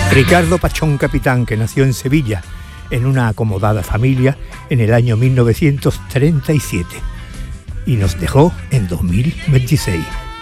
Ricardo Pachón Capitán, que nació en Sevilla, en una acomodada familia, en el año 1937, y nos dejó en 2026.